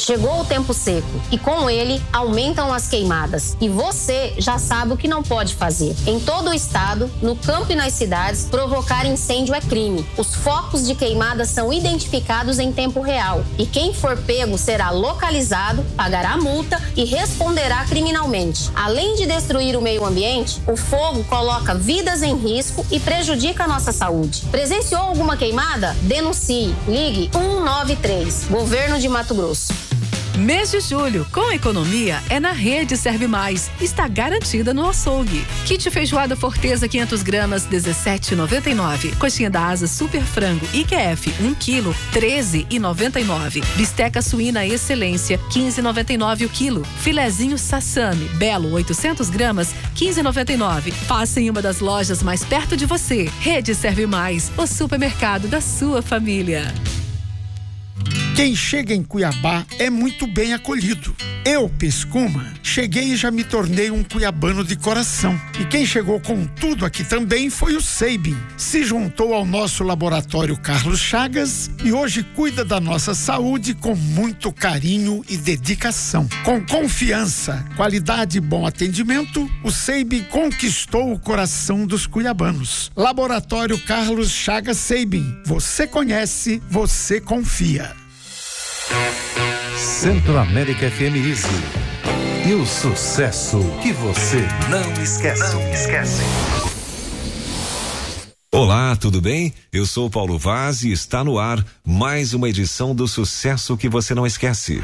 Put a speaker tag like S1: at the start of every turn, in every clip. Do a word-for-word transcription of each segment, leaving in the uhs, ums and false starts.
S1: Chegou o tempo seco e com ele aumentam as queimadas. E você já sabe o que não pode fazer. Em todo o estado, no campo e nas cidades, provocar incêndio é crime. Os focos de queimada são identificados em tempo real e quem for pego será localizado, pagará multa e responderá criminalmente. Além de destruir o meio ambiente, o fogo coloca vidas em risco e prejudica a nossa saúde. Presenciou alguma queimada? Denuncie. Ligue um nove três. Governo de Mato Grosso.
S2: Mês de julho, com economia, é na Rede Serve Mais. Está garantida no açougue. Kit feijoada Forteza quinhentas gramas, dezessete reais e noventa e nove centavos. Coxinha da asa Super Frango I Q F um quilo, treze reais e noventa e nove centavos. Bisteca suína Excelência, quinze reais e noventa e nove centavos o quilo. Filezinho Sassami Belo oitocentas gramas, quinze reais e noventa e nove centavos. Passe em uma das lojas mais perto de você. Rede Serve Mais, o supermercado da sua família.
S3: Quem chega em Cuiabá é muito bem acolhido. Eu, Pescuma, cheguei e já me tornei um cuiabano de coração. E quem chegou com tudo aqui também foi o Seibin. Se juntou ao nosso laboratório Carlos Chagas e hoje cuida da nossa saúde com muito carinho e dedicação. Com confiança, qualidade e bom atendimento, o Seibin conquistou o coração dos cuiabanos. Laboratório Carlos Chagas Seibin. Você conhece, você confia.
S4: Centro América F M Easy. E o sucesso que você não esquece. Não esquece.
S5: Olá, tudo bem? Eu sou Paulo Vaz e está no ar mais uma edição do Sucesso que você não esquece.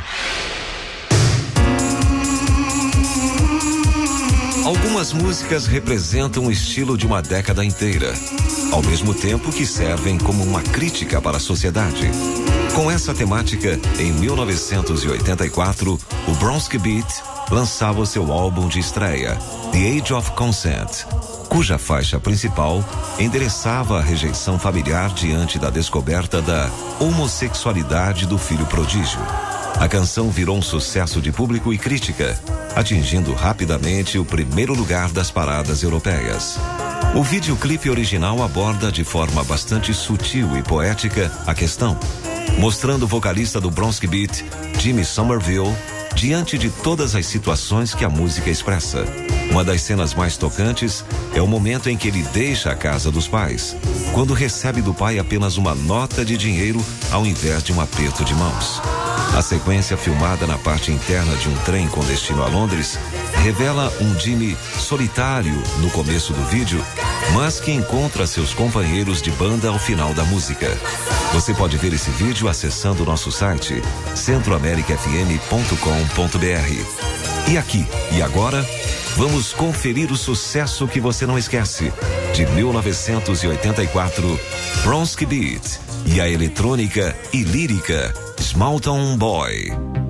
S5: Algumas músicas representam o estilo de uma década inteira, ao mesmo tempo que servem como uma crítica para a sociedade. Com essa temática, em mil novecentos e oitenta e quatro, o Bronski Beat lançava o seu álbum de estreia, The Age of Consent, cuja faixa principal endereçava a rejeição familiar diante da descoberta da homossexualidade do filho prodígio. A canção virou um sucesso de público e crítica, atingindo rapidamente o primeiro lugar das paradas europeias. O videoclipe original aborda de forma bastante sutil e poética a questão, mostrando o vocalista do Bronski Beat, Jimmy Somerville, diante de todas as situações que a música expressa. Uma das cenas mais tocantes é o momento em que ele deixa a casa dos pais, quando recebe do pai apenas uma nota de dinheiro ao invés de um aperto de mãos. A sequência, filmada na parte interna de um trem com destino a Londres, revela um Jimmy solitário no começo do vídeo, mas que encontra seus companheiros de banda ao final da música. Você pode ver esse vídeo acessando o nosso site centro américa f m ponto com ponto b r. E aqui, e agora, vamos conferir o sucesso que você não esquece, de mil novecentos e oitenta e quatro, Bronski Beat, e a eletrônica e lírica Small Town Boy.